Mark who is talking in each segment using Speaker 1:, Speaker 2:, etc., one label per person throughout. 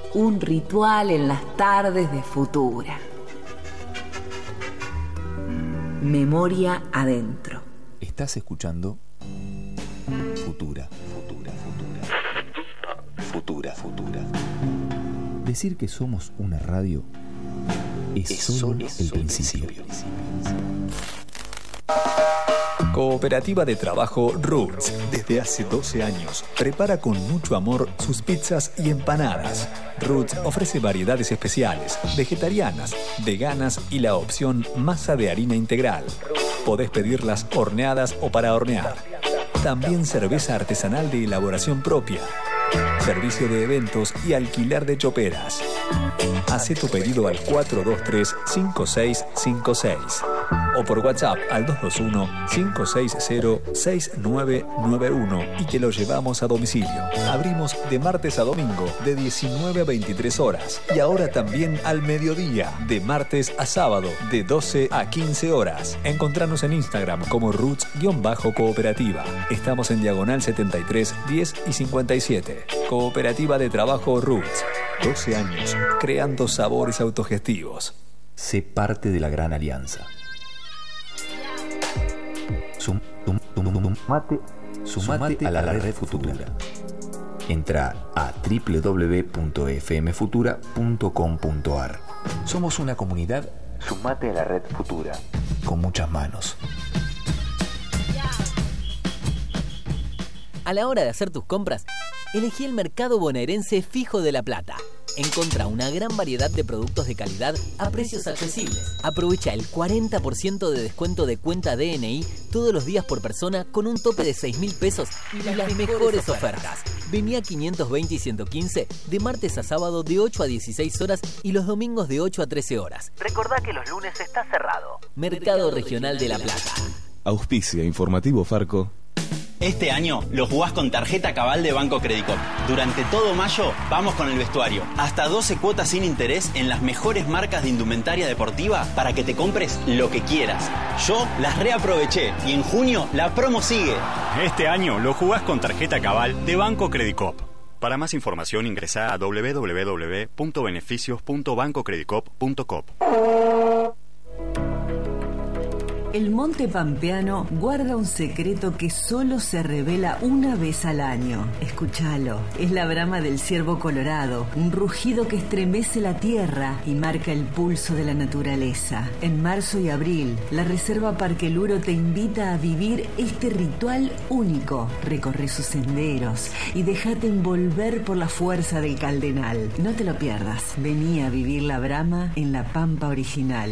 Speaker 1: Un ritual en las tardes de Futura. Memoria adentro.
Speaker 2: Estás escuchando Futura. Decir que somos una radio es solo el principio.
Speaker 3: Cooperativa de Trabajo Roots, desde hace 12 años, prepara con mucho amor sus pizzas y empanadas. Roots ofrece variedades especiales, vegetarianas, veganas y la opción masa de harina integral. Podés pedirlas horneadas o para hornear. También cerveza artesanal de elaboración propia. Servicio de eventos y alquiler de choperas. Hacé tu pedido al 423-5656 o por WhatsApp al 221-560-6991 y te lo llevamos a domicilio. Abrimos de martes a domingo de 19 a 23 horas y ahora también al mediodía, de martes a sábado de 12 a 15 horas. Encontranos en Instagram como Roots-Cooperativa. Estamos en Diagonal 73, 10 y 57. Cooperativa de Trabajo Roots. 12 años creando sabores autogestivos.
Speaker 2: Sé parte de la gran alianza. Sumate a la red Futura. Entra a www.fmfutura.com.ar. Somos una comunidad. Sumate a la red Futura. Con muchas manos.
Speaker 4: A la hora de hacer tus compras, elegí el Mercado Bonaerense Fijo de La Plata. Encontrá una gran variedad de productos de calidad a precios accesibles. Aprovecha el 40% de descuento de cuenta DNI todos los días por persona con un tope de 6.000 pesos y las mejores ofertas. Vení a 520 y 115 de martes a sábado de 8 a 16 horas y los domingos de 8 a 13 horas. Recordá que los lunes está cerrado. Mercado Regional de La Plata.
Speaker 5: Auspicia Informativo Farco.
Speaker 6: Este año lo jugás con tarjeta Cabal de Banco Credicop. Durante todo mayo vamos con el vestuario. Hasta 12 cuotas sin interés en las mejores marcas de indumentaria deportiva para que te compres lo que quieras. Yo las reaproveché y en junio la promo sigue.
Speaker 7: Este año lo jugás con tarjeta Cabal de Banco Credicop. Para más información ingresá a www.beneficios.bancocredicop.com.
Speaker 8: El Monte Pampeano guarda un secreto que solo se revela una vez al año. Escúchalo. Es la brama del ciervo colorado, un rugido que estremece la tierra y marca el pulso de la naturaleza. En marzo y abril, la Reserva Parque Luro te invita a vivir este ritual único. Recorre sus senderos y déjate envolver por la fuerza del Caldenal. No te lo pierdas. Vení a vivir la brama en la Pampa original.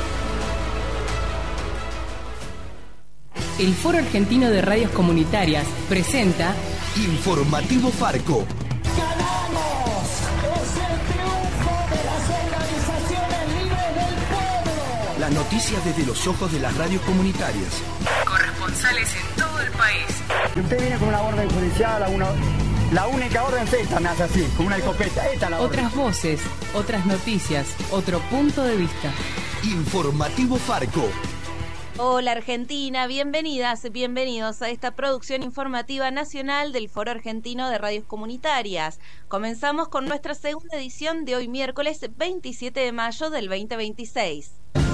Speaker 9: El Foro Argentino de Radios Comunitarias presenta
Speaker 10: Informativo Farco.
Speaker 11: ¡Ganamos! ¡Es el triunfo de las organizaciones libres del pueblo!
Speaker 10: Las noticias desde los ojos de las radios comunitarias.
Speaker 9: Corresponsales en todo el país.
Speaker 12: Usted viene con una orden judicial, la única orden es esta, me hace así, con una escopeta. Esta la
Speaker 9: otras orden. Voces, otras noticias, otro punto de vista.
Speaker 10: Informativo Farco.
Speaker 13: Hola Argentina, bienvenidas, bienvenidos a esta producción informativa nacional del Foro Argentino de Radios Comunitarias. Comenzamos con nuestra segunda edición de hoy miércoles 27 de mayo del 2026.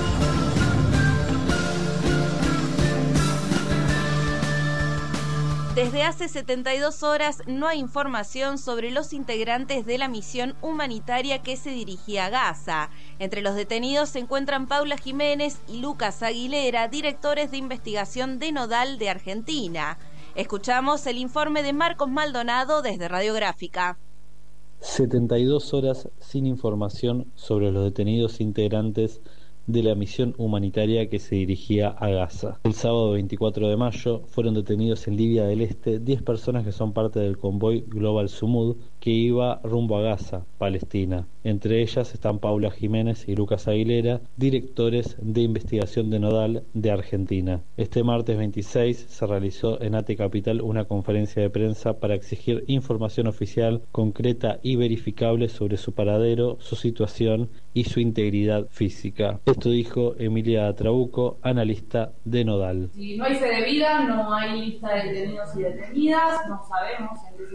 Speaker 13: Desde hace 72 horas no hay información sobre los integrantes de la misión humanitaria que se dirigía a Gaza. Entre los detenidos se encuentran Paula Jiménez y Lucas Aguilera, directores de investigación de Nodal de Argentina. Escuchamos el informe de Marcos Maldonado desde Radiográfica.
Speaker 14: 72 horas sin información sobre los detenidos integrantes de la misión humanitaria que se dirigía a Gaza. El sábado 24 de mayo fueron detenidos en Libia del Este 10 personas que son parte del convoy Global Sumud que iba rumbo a Gaza, Palestina. Entre ellas están Paula Jiménez y Lucas Aguilera, directores de investigación de Nodal de Argentina. Este martes 26 se realizó en ATE Capital una conferencia de prensa para exigir información oficial, concreta y verificable sobre su paradero, su situación y su integridad física. Esto dijo Emilia Trabuco, analista de Nodal.
Speaker 15: Si no hay fe de vida, no hay lista de detenidos y detenidas, no sabemos en qué situación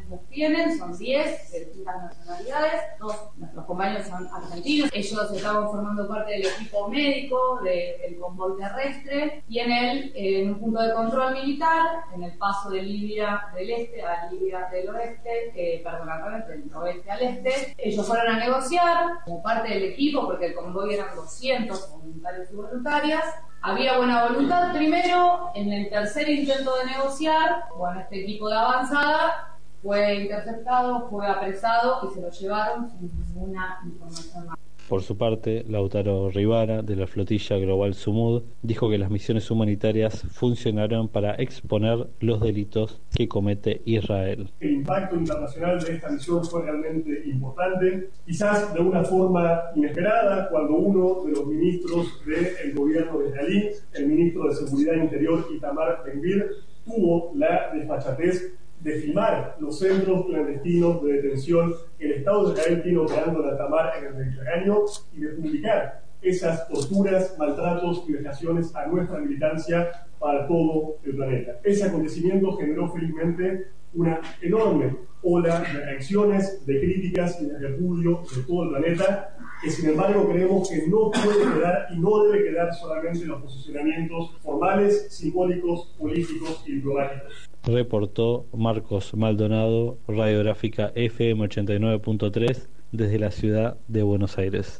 Speaker 15: compañeros tienen, son 10 de distintas nacionalidades, todos nuestros compañeros son argentinos, ellos estaban formando parte del equipo médico del convoy terrestre y en un punto de control militar, en el paso de Libia del este a Libia del oeste, del oeste al este, ellos fueron a negociar como parte del equipo, porque el convoy eran 200 voluntarios y voluntarias. Había buena voluntad primero. En el tercer intento de negociar, este equipo de avanzada fue interceptado, fue apresado y se lo llevaron sin ninguna información más.
Speaker 14: Por su parte, Lautaro Rivara, de la flotilla Global Sumud, dijo que las misiones humanitarias funcionaron para exponer los delitos que comete Israel.
Speaker 16: El impacto internacional de esta misión fue realmente importante, quizás de una forma inesperada, cuando uno de los ministros del gobierno de israelí, el ministro de Seguridad Interior Itamar Ben-Gvir, tuvo la desfachatez de filmar los centros clandestinos de detención que el Estado de Israel tiene operando en alta mar en el Mediterráneo y de publicar esas torturas, maltratos y vejaciones a nuestra militancia para todo el planeta. Ese acontecimiento generó felizmente una enorme ola de reacciones, de críticas y de repudio de todo el planeta, que sin embargo creemos que no puede quedar y no debe quedar solamente en los posicionamientos formales, simbólicos, políticos y diplomáticos.
Speaker 14: Reportó Marcos Maldonado, Radiográfica FM 89.3, desde la ciudad de Buenos Aires.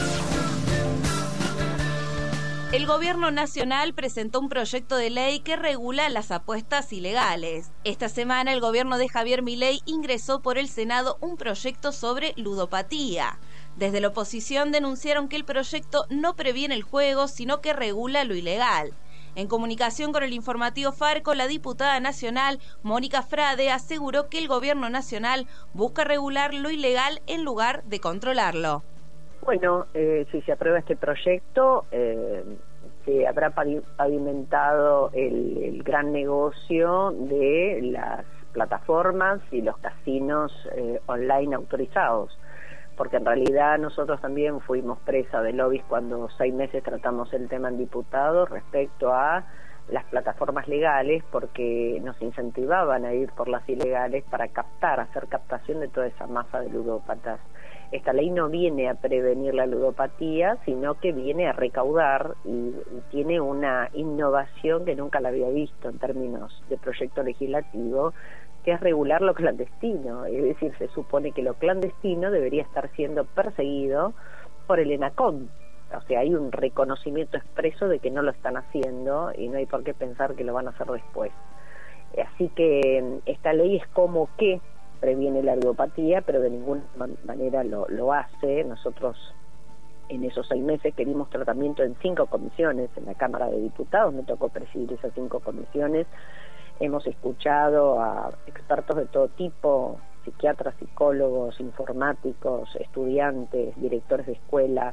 Speaker 13: El gobierno nacional presentó un proyecto de ley que regula las apuestas ilegales. Esta semana el gobierno de Javier Milei ingresó por el Senado un proyecto sobre ludopatía. Desde la oposición denunciaron que el proyecto no previene el juego, sino que regula lo ilegal. En comunicación con el informativo Farco, la diputada nacional Mónica Frade aseguró que el gobierno nacional busca regular lo ilegal en lugar de controlarlo.
Speaker 17: Bueno, si se aprueba este proyecto, se habrá pavimentado el gran negocio de las plataformas y los casinos online autorizados, porque en realidad nosotros también fuimos presa de lobbies cuando 6 meses tratamos el tema en diputados respecto a las plataformas legales, porque nos incentivaban a ir por las ilegales para hacer captación de toda esa masa de ludópatas. Esta ley no viene a prevenir la ludopatía, sino que viene a recaudar y tiene una innovación que nunca la había visto en términos de proyecto legislativo, que es regular lo clandestino. Es decir, se supone que lo clandestino debería estar siendo perseguido por el ENACOM. O sea, hay un reconocimiento expreso de que no lo están haciendo y no hay por qué pensar que lo van a hacer después. Así que esta ley es como que previene la ludopatía, pero de ninguna manera lo hace. Nosotros en esos 6 meses que dimos tratamiento en 5 comisiones en la Cámara de Diputados, me tocó presidir esas 5 comisiones, hemos escuchado a expertos de todo tipo, psiquiatras, psicólogos, informáticos, estudiantes, directores de escuela.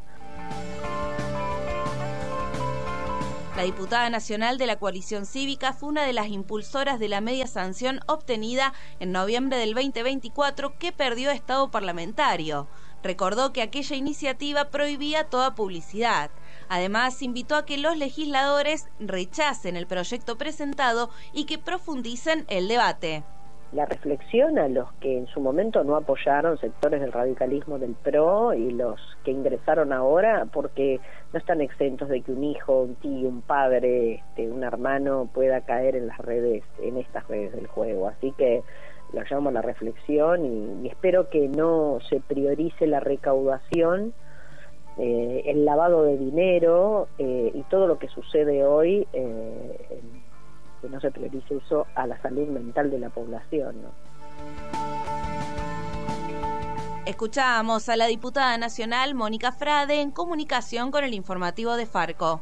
Speaker 13: La diputada nacional de la coalición cívica fue una de las impulsoras de la media sanción obtenida en noviembre del 2024 que perdió estado parlamentario. Recordó que aquella iniciativa prohibía toda publicidad. Además, invitó a que los legisladores rechacen el proyecto presentado y que profundicen el debate.
Speaker 17: La reflexión a los que en su momento no apoyaron, sectores del radicalismo del PRO, y los que ingresaron ahora, porque no están exentos de que un hijo, un tío, un padre, un hermano pueda caer en las redes, en estas redes del juego. Así que los llamo a la reflexión y espero que no se priorice la recaudación, el lavado de dinero y todo lo que sucede hoy, que no se priorice eso a la salud mental de la población, ¿no?
Speaker 13: Escuchábamos a la diputada nacional Mónica Frade en comunicación con el informativo de Farco.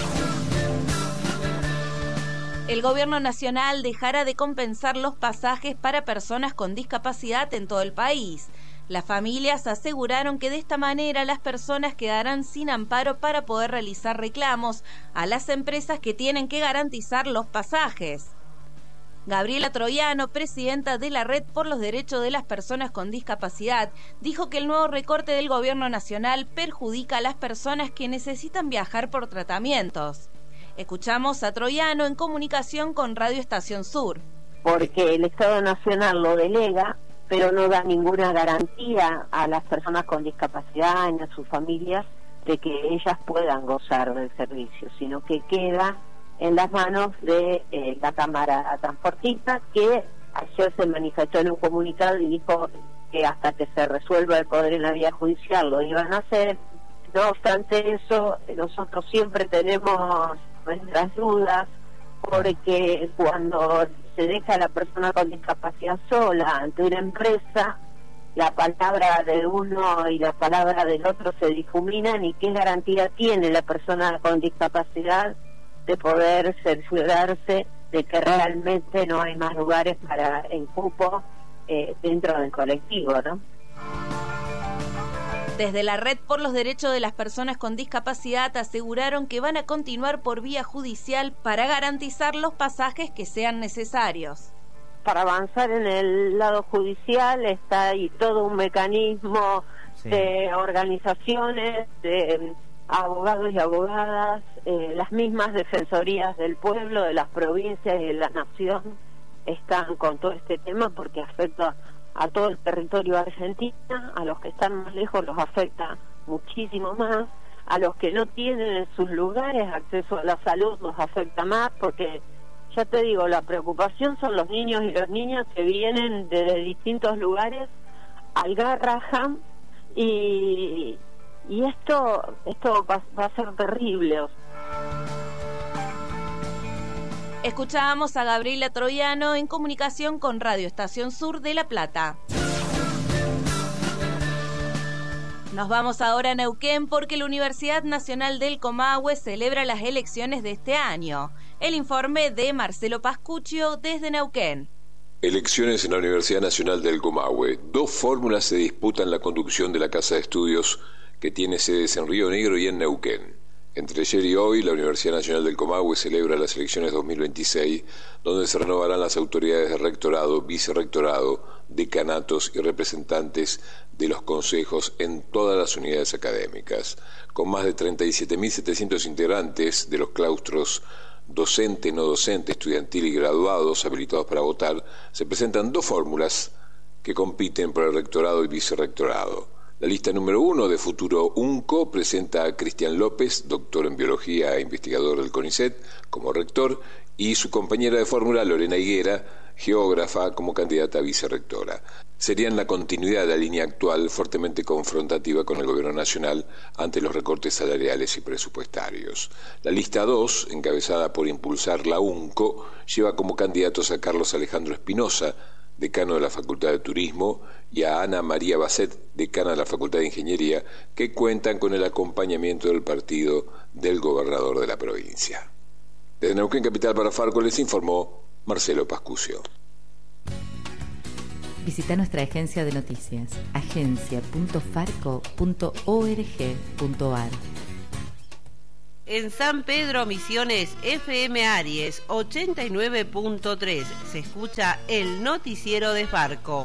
Speaker 13: El gobierno nacional dejará de compensar los pasajes para personas con discapacidad en todo el país. Las familias aseguraron que de esta manera las personas quedarán sin amparo para poder realizar reclamos a las empresas que tienen que garantizar los pasajes. Gabriela Troiano, presidenta de la Red por los Derechos de las Personas con Discapacidad, dijo que el nuevo recorte del gobierno nacional perjudica a las personas que necesitan viajar por tratamientos. Escuchamos a Troiano en comunicación con Radio Estación Sur.
Speaker 17: porque el Estado Nacional lo delega, pero no da ninguna garantía a las personas con discapacidad ni a sus familias de que ellas puedan gozar del servicio, sino que queda en las manos de la Cámara Transportista, que ayer se manifestó en un comunicado y dijo que hasta que se resuelva el poder en la vía judicial lo iban a hacer. No obstante eso, nosotros siempre tenemos nuestras dudas, porque cuando se deja a la persona con discapacidad sola ante una empresa, la palabra de uno y la palabra del otro se difuminan, y qué garantía tiene la persona con discapacidad de poder cerciorarse de que realmente no hay más lugares para en cupo dentro del colectivo, ¿no?
Speaker 13: Desde la Red por los Derechos de las Personas con Discapacidad aseguraron que van a continuar por vía judicial para garantizar los pasajes que sean necesarios.
Speaker 17: Para avanzar en el lado judicial está ahí todo un mecanismo de organizaciones, de abogados y abogadas, las mismas defensorías del pueblo, de las provincias y de la nación están con todo este tema, porque afecta a todo el territorio argentino. A los que están más lejos los afecta muchísimo más, a los que no tienen en sus lugares acceso a la salud los afecta más, porque ya te digo, la preocupación son los niños y las niñas que vienen desde distintos lugares al Garrahan, y esto va a ser terrible.
Speaker 13: Escuchábamos a Gabriela Troiano en comunicación con Radio Estación Sur de La Plata. Nos vamos ahora a Neuquén, porque la Universidad Nacional del Comahue celebra las elecciones de este año. El informe de Marcelo Pascuccio desde Neuquén.
Speaker 18: Elecciones en la Universidad Nacional del Comahue. 2 fórmulas se disputan la conducción de la Casa de Estudios, que tiene sedes en Río Negro y en Neuquén. Entre ayer y hoy, la Universidad Nacional del Comahue celebra las elecciones 2026, donde se renovarán las autoridades de rectorado, vicerrectorado, decanatos y representantes de los consejos en todas las unidades académicas. Con más de 37.700 integrantes de los claustros docente, no docente, estudiantil y graduados habilitados para votar, se presentan 2 fórmulas que compiten por el rectorado y vicerrectorado. La lista número 1 de futuro UNCO presenta a Cristian López, doctor en biología e investigador del CONICET, como rector, y su compañera de fórmula, Lorena Higuera, geógrafa, como candidata a vicerrectora. Serían la continuidad de la línea actual, fuertemente confrontativa con el gobierno nacional ante los recortes salariales y presupuestarios. La lista 2, encabezada por Impulsar la UNCO, lleva como candidatos a Carlos Alejandro Espinosa, decano de la Facultad de Turismo, y a Ana María Basset, decana de la Facultad de Ingeniería, que cuentan con el acompañamiento del partido del gobernador de la provincia. Desde Neuquén Capital para Farco les informó Marcelo Pascuccio.
Speaker 19: Visita nuestra agencia de noticias, agencia.farco.org.ar.
Speaker 20: En San Pedro Misiones, FM Aries 89.3, se escucha el noticiero de Farco.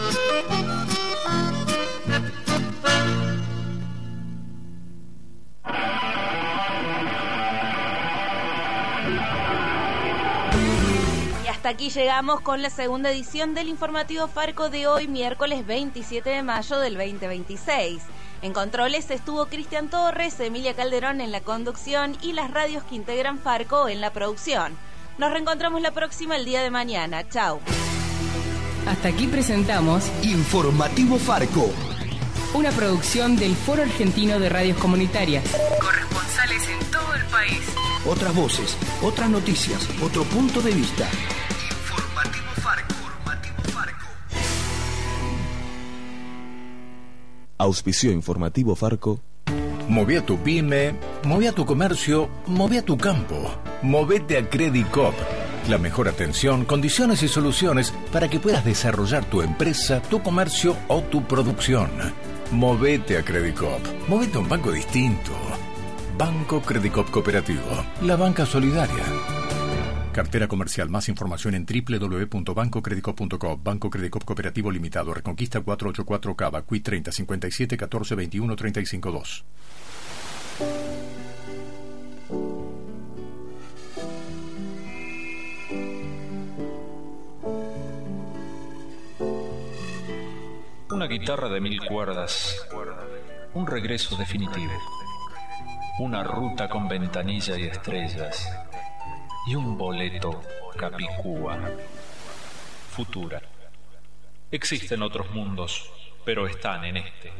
Speaker 13: Y hasta aquí llegamos con la segunda edición del informativo Farco de hoy, miércoles 27 de mayo del 2026. En controles estuvo Cristian Torres, Emilia Calderón en la conducción y las radios que integran Farco en la producción. Nos reencontramos la próxima el día de mañana. Chau.
Speaker 9: Hasta aquí presentamos
Speaker 10: Informativo Farco,
Speaker 9: una producción del Foro Argentino de Radios Comunitarias. Corresponsales en todo el país.
Speaker 10: Otras voces, otras noticias, otro punto de vista. Informativo Farco.
Speaker 5: Auspicio Informativo Farco.
Speaker 21: Moví a tu pyme, moví a tu comercio, moví a tu campo. Movete a Credicop. La mejor atención, condiciones y soluciones para que puedas desarrollar tu empresa, tu comercio o tu producción. Movete a Credicop. Movete a un banco distinto. Banco Credicop Cooperativo. La banca solidaria.
Speaker 7: Cartera comercial. Más información en www.bancocredicop.com. Banco Credicop Cooperativo Limitado. Reconquista 484 Cava. Qui 30 57 14 21 35 2.
Speaker 1: guitarra de 1000 cuerdas, un regreso definitivo, una ruta con ventanilla y estrellas, y un boleto Capicúa. Futura. Existen otros mundos, pero están en este.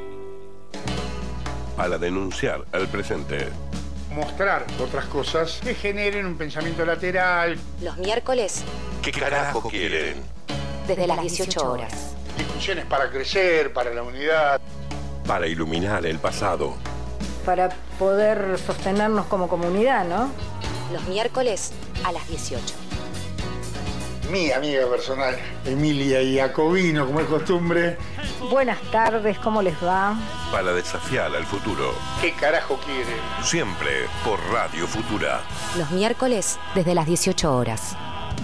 Speaker 22: Para denunciar al presente.
Speaker 23: Mostrar otras cosas que generen un pensamiento lateral.
Speaker 24: Los miércoles.
Speaker 22: ¿Qué carajo quieren?
Speaker 24: Desde las 18 horas.
Speaker 23: Discusiones para crecer, para la unidad.
Speaker 22: Para iluminar el pasado.
Speaker 25: Para poder sostenernos como comunidad, ¿no?
Speaker 24: Los miércoles a las 18.
Speaker 23: Mi amiga personal, Emilia Iacobino, como es costumbre.
Speaker 25: Buenas tardes, ¿cómo les va?
Speaker 22: Para desafiar al futuro.
Speaker 23: ¿Qué carajo quieren?
Speaker 22: Siempre por Radio Futura.
Speaker 24: Los miércoles desde las 18 horas.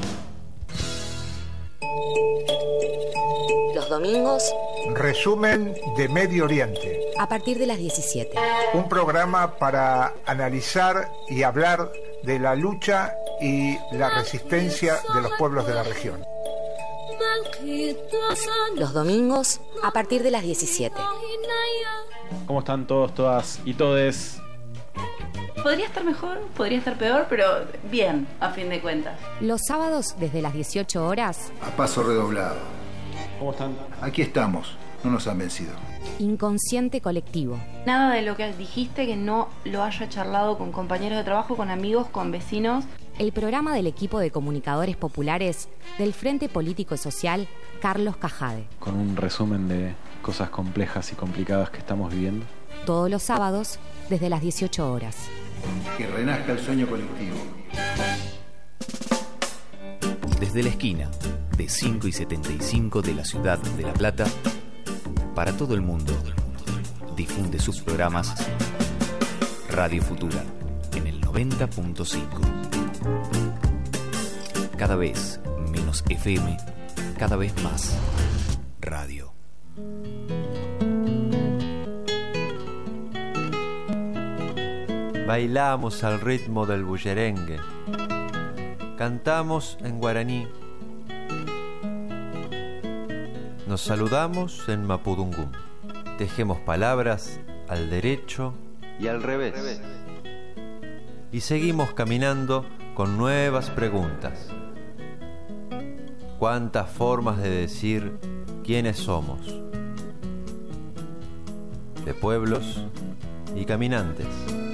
Speaker 24: Los domingos.
Speaker 23: Resumen de Medio Oriente.
Speaker 24: A partir de las 17.
Speaker 23: Un programa para analizar y hablar de la lucha y la resistencia de los pueblos de la región.
Speaker 24: Los domingos a partir de las 17.
Speaker 26: ¿Cómo están todos, todas y todes?
Speaker 27: Podría estar mejor, podría estar peor, pero bien, a fin de cuentas.
Speaker 24: Los sábados desde las 18 horas.
Speaker 10: A paso redoblado.
Speaker 26: ¿Cómo están?
Speaker 10: Aquí estamos, no nos han vencido.
Speaker 24: Inconsciente colectivo.
Speaker 27: Nada de lo que dijiste que no lo haya charlado con compañeros de trabajo, con amigos, con vecinos.
Speaker 24: El programa del equipo de comunicadores populares del Frente Político y Social Carlos Cajade.
Speaker 14: Con un resumen de cosas complejas y complicadas que estamos viviendo.
Speaker 24: Todos los sábados desde las 18 horas.
Speaker 10: Que renazca el sueño colectivo.
Speaker 2: Desde la esquina de 5 y 75 de la ciudad de La Plata, para todo el mundo, difunde sus programas Radio Futura en el 90.5. Cada vez menos FM, cada vez más radio.
Speaker 28: Bailamos al ritmo del bullerengue. Cantamos en guaraní. Nos saludamos en mapudungún. Tejemos palabras al derecho y al revés. Y seguimos caminando con nuevas preguntas. ¿Cuántas formas de decir quiénes somos? De pueblos y caminantes.